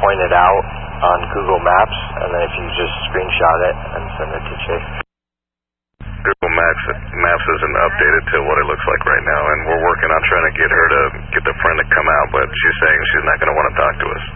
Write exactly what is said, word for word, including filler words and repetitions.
point it out on Google Maps, and then if you just screenshot it and send it to Chase. Google Maps Maps isn't updated to what it looks like right now, and we're working on trying to get her to get the friend to come out, but she's saying she's not going to want to talk to us.